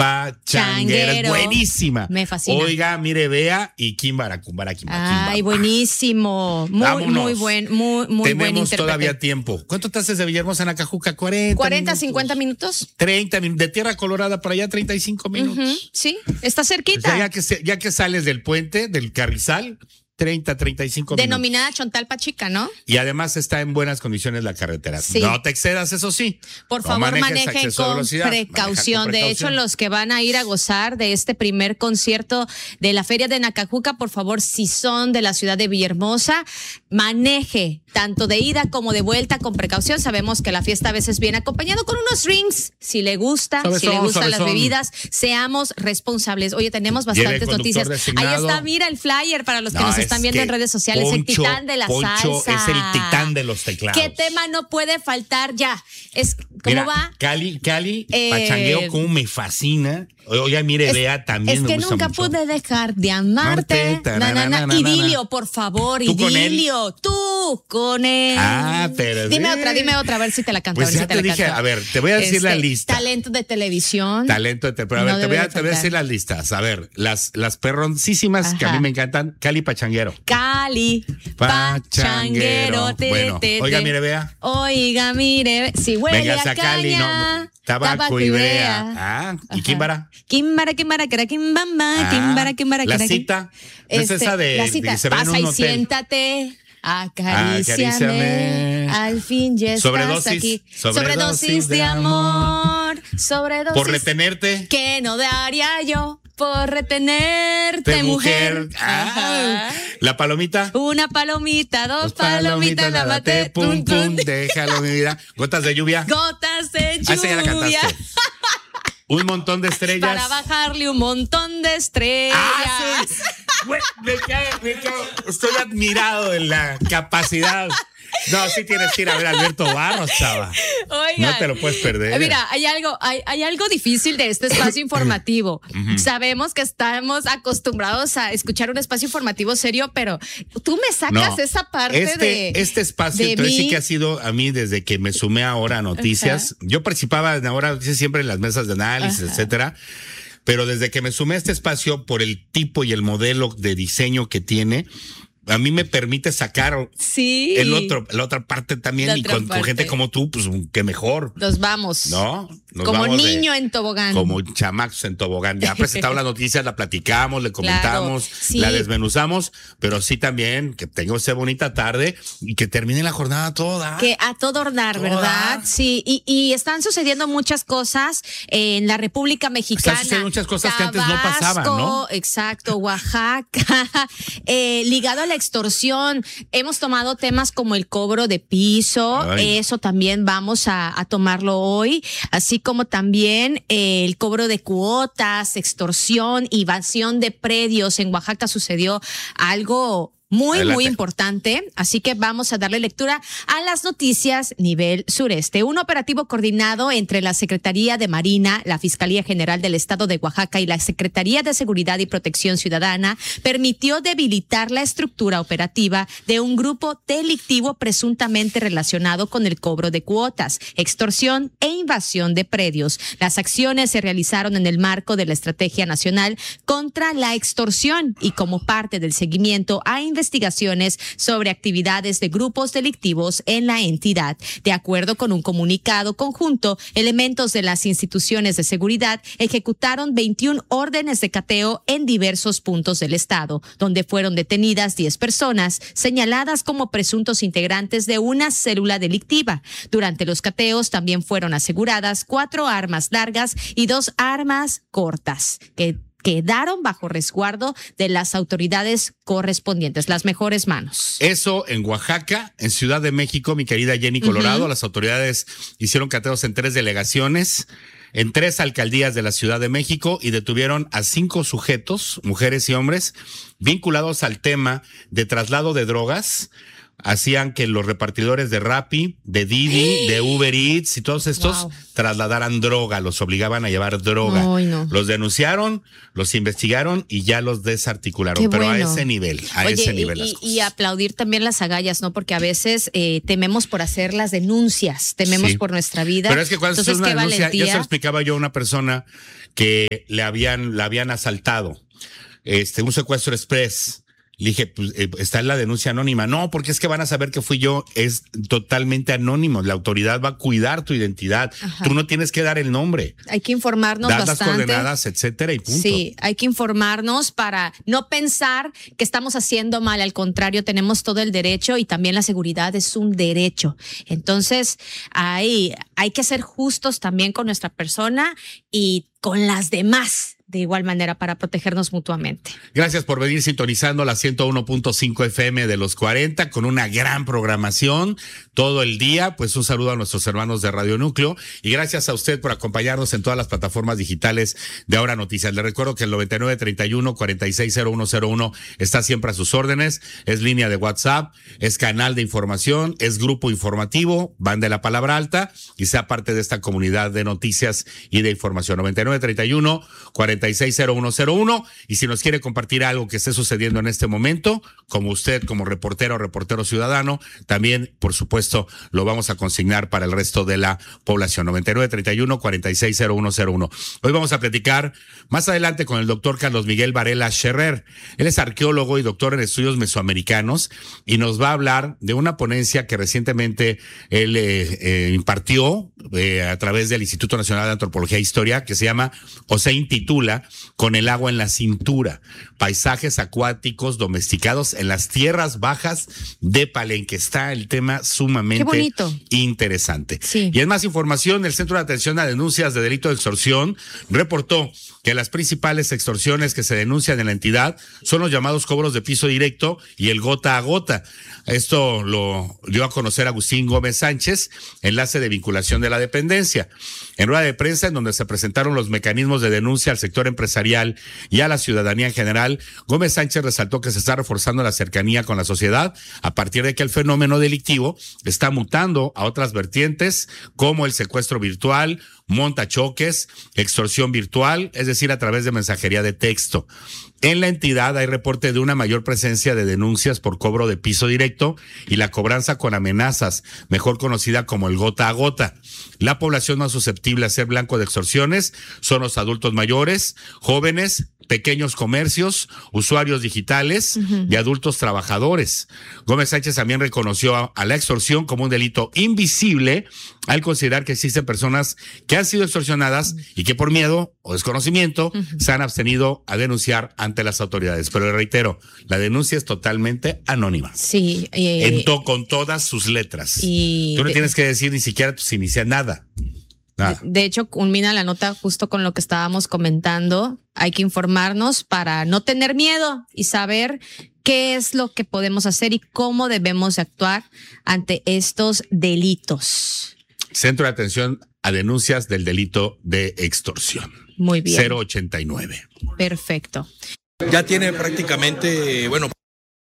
Pachanguero. Es buenísima. Me fascina. Oiga, mire, vea y Kimbara. Ay, buenísimo. Muy buen Tenemos intérprete. todavía tiempo. ¿Cuánto te haces de Villahermosa a Nacajuca? 40, 50 minutos. 30 minutos. De Tierra Colorada para allá, 35 minutos. Sí, está cerquita. O sea, ya que sales del puente, del Carrizal, 30, 35 minutos. Denominada Chontalpa Chica, ¿no? Y además está en buenas condiciones la carretera. Sí. No te excedas, eso sí. Por favor, manejen con velocidad. precaución. De hecho, los que van a ir a gozar de este primer concierto de la Feria de Nacajuca, por favor, si son de la ciudad de Villahermosa, maneje tanto de ida como de vuelta con precaución. Sabemos que la fiesta a veces viene acompañado con unos drinks. Si le gusta, si le gustan las bebidas, seamos responsables. Oye, tenemos bastantes noticias. Ahí está, mira el flyer para los que nos están viendo en redes sociales. Poncho, el titán de la salsa. Es el titán de los teclados. ¿Qué tema no puede faltar ya? ¿Cómo va? Cali, Pachangueo, como me fascina. Oiga, mire, vea, también me gusta nunca mucho. pude dejar de amarte. Idilio, por favor, Idilio. Tú con él. Pero Dime otra, a ver si te la canto. Pues ya te dije, a ver, te voy a decir la lista. Talento de televisión. Pero a ver, te voy a decir las listas. A ver, las perroncísimas que a mí me encantan. Cali Pachanguero. Cali Pachanguero. Bueno, oiga, mire, vea. Oiga, mire, si huele a Cali, caña. no. Tabaco y brea. ¿Y Kimbara? Kimbara, Kimbara. La cita. ¿No es esa de se ven en un pasa y hotel? Siéntate. Acaríciame. Al fin ya estás aquí. Sobredosis de amor. Sobredosis. Por retenerte. ¿Qué no daría yo por retenerte, mujer? La palomita. Una palomita, dos palomitas, la maté. Pum, pum, déjalo, mi vida. Gotas de lluvia. Gotas de lluvia. Esa ya la cantaste. Un montón de estrellas. Para bajarle un montón de estrellas. Sí. Me cago. Estoy admirado en la capacidad. No, sí tienes que ir a ver a Alberto Barros, chava. Oigan, no te lo puedes perder. Mira, hay algo difícil de este espacio informativo. Sabemos que estamos acostumbrados a escuchar un espacio informativo serio, pero tú me sacas esa parte de este espacio de entonces mí. Sí que ha sido a mí desde que me sumé ahora a Noticias. Yo participaba en Ahora Noticias siempre en las mesas de análisis, etcétera. Pero desde que me sumé a este espacio por el tipo y el modelo de diseño que tiene, a mí me permite sacar la otra parte también, y con gente como tú, pues que mejor. Nos vamos. ¿No? Como vamos niño en tobogán. Como chamacos en tobogán. Ya presentamos las noticias, la platicamos, le comentamos, la desmenuzamos, pero sí también que tenga usted bonita tarde y que termine la jornada toda. Que a todo dar, ¿verdad? Sí, y están sucediendo muchas cosas en la República Mexicana. Están sucediendo muchas cosas que antes no pasaban, ¿no? Exacto, Oaxaca, ligado a la extorsión. Hemos tomado temas como el cobro de piso. Eso también vamos a tomarlo hoy, así como también el cobro de cuotas, extorsión, evasión de predios. En Oaxaca sucedió algo muy importante, así que vamos a darle lectura a las noticias nivel sureste. Un operativo coordinado entre la Secretaría de Marina, la Fiscalía General del Estado de Oaxaca y la Secretaría de Seguridad y Protección Ciudadana permitió debilitar la estructura operativa de un grupo delictivo presuntamente relacionado con el cobro de cuotas, extorsión e invasión de predios. Las acciones se realizaron en el marco de la Estrategia Nacional contra la Extorsión y como parte del seguimiento a investigaciones sobre actividades de grupos delictivos en la entidad. De acuerdo con un comunicado conjunto, elementos de las instituciones de seguridad ejecutaron 21 órdenes de cateo en diversos puntos del estado, donde fueron detenidas 10 personas señaladas como presuntos integrantes de una célula delictiva. Durante los cateos también fueron aseguradas 4 armas largas y 2 armas cortas, que quedaron bajo resguardo de las autoridades correspondientes, las mejores manos. Eso en Oaxaca. En Ciudad de México, mi querida Jenny Colorado, las autoridades hicieron cateos en 3 delegaciones, en 3 alcaldías de la Ciudad de México y detuvieron a 5 sujetos, mujeres y hombres, vinculados al tema de traslado de drogas hacían que los repartidores de Rappi, de Didi, de Uber Eats y todos estos trasladaran droga, los obligaban a llevar droga. Ay, no. Los denunciaron, los investigaron y ya los desarticularon, pero a ese nivel, ese nivel las cosas. Y aplaudir también las agallas, ¿no? Porque a veces tememos por hacer las denuncias, tememos por nuestra vida. Pero es que cuando entonces, es una denuncia, valentía. ya se lo explicaba yo a una persona que la habían asaltado, un secuestro express. Le dije, pues, está en la denuncia anónima. No, porque es que van a saber que fui yo. Es totalmente anónimo. La autoridad va a cuidar tu identidad. Ajá. Tú no tienes que dar el nombre. Hay que informarnos dar bastante. Las coordenadas, etcétera, y punto. Sí, hay que informarnos para no pensar que estamos haciendo mal. Al contrario, tenemos todo el derecho y también la seguridad es un derecho. Entonces, hay que ser justos también con nuestra persona y con las demás. De igual manera para protegernos mutuamente. Gracias por venir sintonizando la 101.5 FM de los 40 con una gran programación todo el día. Pues un saludo a nuestros hermanos de Radio Núcleo y gracias a usted por acompañarnos en todas las plataformas digitales de Ahora Noticias. Le recuerdo que el 9931-460101 está siempre a sus órdenes. Es línea de WhatsApp, es canal de información, es grupo informativo, van de la palabra alta y sea parte de esta comunidad de noticias y de información. 9931-460101 y si nos quiere compartir algo que esté sucediendo en este momento, como usted, como reportero o reportero ciudadano, también, por supuesto, lo vamos a consignar para el resto de la población. 9931-460101. Hoy vamos a platicar más adelante con el doctor Carlos Miguel Varela Scherrer. Él es arqueólogo y doctor en estudios mesoamericanos y nos va a hablar de una ponencia que recientemente él impartió a través del Instituto Nacional de Antropología e Historia, que se llama o se intitula Con el agua en la cintura, paisajes acuáticos domesticados en las tierras bajas de Palenque. Está el tema sumamente interesante. Sí. Y en más información, el Centro de Atención a Denuncias de Delito de Extorsión reportó que las principales extorsiones que se denuncian en la entidad son los llamados cobros de piso directo y el gota a gota. Esto lo dio a conocer Agustín Gómez Sánchez, enlace de vinculación de la dependencia. En rueda de prensa, en donde se presentaron los mecanismos de denuncia al sector empresarial y a la ciudadanía en general, Gómez Sánchez resaltó que se está reforzando la cercanía con la sociedad a partir de que el fenómeno delictivo está mutando a otras vertientes como el secuestro virtual, montachoques, extorsión virtual, es decir, a través de mensajería de texto. En la entidad hay reporte de una mayor presencia de denuncias por cobro de piso directo y la cobranza con amenazas, mejor conocida como el gota a gota. La población más susceptible a ser blanco de extorsiones son los adultos mayores, jóvenes, pequeños comercios, usuarios digitales y adultos trabajadores. Gómez Sánchez también reconoció a la extorsión como un delito invisible al considerar que existen personas que han sido extorsionadas y que por miedo o desconocimiento se han abstenido a denunciar ante las autoridades. Pero le reitero, la denuncia es totalmente anónima. Sí. Con todas sus letras. Tú no tienes que decir ni siquiera tus iniciales, nada. De hecho, culmina la nota justo con lo que estábamos comentando. Hay que informarnos para no tener miedo y saber qué es lo que podemos hacer y cómo debemos actuar ante estos delitos. Centro de Atención a Denuncias del Delito de Extorsión. Muy bien. 089. Perfecto. Ya tiene prácticamente,